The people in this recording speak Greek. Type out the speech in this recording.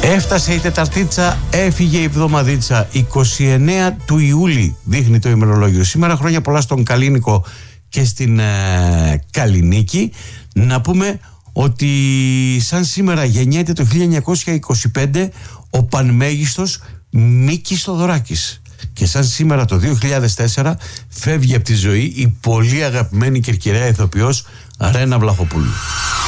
Έφτασε η Τεταρτίτσα, έφυγε η εβδομαδίτσα. 29 του Ιούλη δείχνει το ημερολόγιο. Σήμερα χρόνια πολλά στον Καλίνικο και στην Καλλινίκη. Να πούμε ότι σαν σήμερα γεννιέται το 1925 ο πανμέγιστος Μίκης Θοδωράκης. Και σαν σήμερα το 2004 φεύγει από τη ζωή η πολύ αγαπημένη κερκυραία ηθοποιός Ρένα Βλαχοπούλου.